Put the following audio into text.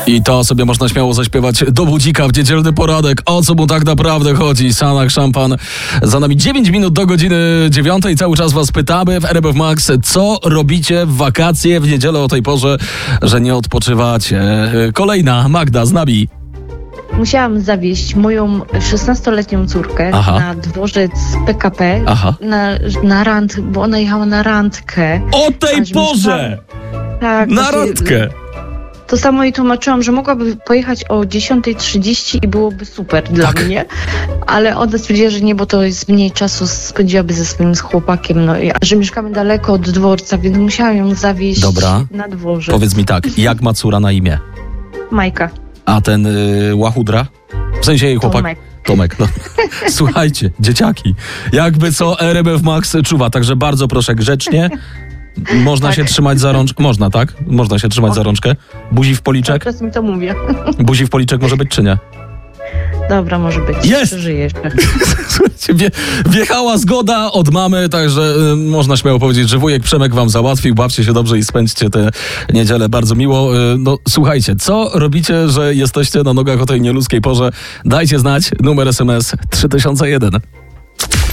I to sobie można śmiało zaśpiewać do budzika w niedzielny poranek. O co mu tak naprawdę chodzi? Sanach Szampan. Za nami 9 minut do godziny 9. Cały czas was pytamy w RMF Max, co robicie w wakacje w niedzielę o tej porze, że nie odpoczywacie. Kolejna Magda z nami. Musiałam zawieźć moją 16-letnią córkę na dworzec PKP na rand, bo ona jechała na randkę. O tej porze! Tak, na randkę! To samo jej tłumaczyłam, że mogłaby pojechać o 10:30 i byłoby super dla mnie, ale ona stwierdziła, że nie, bo to jest mniej czasu, spędziłaby ze swoim chłopakiem, że mieszkamy daleko od dworca, więc musiałam ją zawieźć na dworzec. Powiedz mi tak, jak ma córa na imię? Majka. A ten łachudra? W sensie jej chłopak? Tomek. No. Słuchajcie, dzieciaki, jakby co RMF Max czuwa, także bardzo proszę grzecznie. Można się trzymać za rączkę. Można, tak? Można się trzymać za rączkę. Buzi w policzek? Teraz mi to mówię. Buzi w policzek może być, czy nie? Dobra, może być. Jest! Żyję jeszcze. Słuchajcie, wjechała zgoda od mamy, także można śmiało powiedzieć, że wujek Przemek wam załatwił. Bawcie się dobrze i spędźcie tę niedzielę bardzo miło. No słuchajcie, co robicie, że jesteście na nogach o tej nieludzkiej porze? Dajcie znać, numer SMS 3001.